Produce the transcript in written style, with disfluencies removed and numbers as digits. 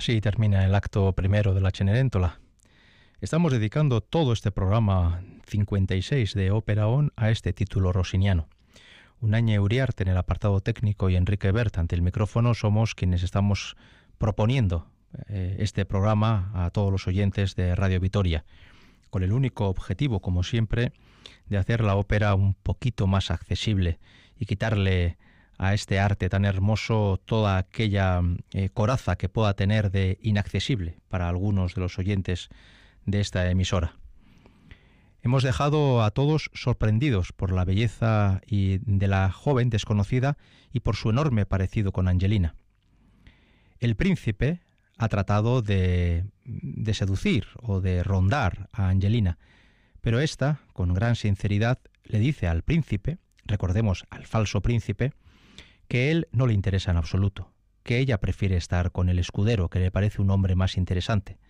Así termina el acto primero de la Cenerentola. Estamos dedicando todo este programa 56 de Ópera ON a este título rossiniano. Unaña Uriarte en el apartado técnico y Enrique Bert ante el micrófono somos quienes estamos proponiendo este programa a todos los oyentes de Radio Vitoria, con el único objetivo, como siempre, de hacer la ópera un poquito más accesible y quitarle a este arte tan hermoso toda aquella coraza que pueda tener de inaccesible para algunos de los oyentes de esta emisora. Hemos dejado a todos sorprendidos por la belleza de la joven desconocida y por su enorme parecido con Angelina. El príncipe ha tratado de seducir o de rondar a Angelina, pero ésta, con gran sinceridad, le dice al príncipe, recordemos al falso príncipe, que él no le interesa en absoluto, que ella prefiere estar con el escudero, que le parece un hombre más interesante.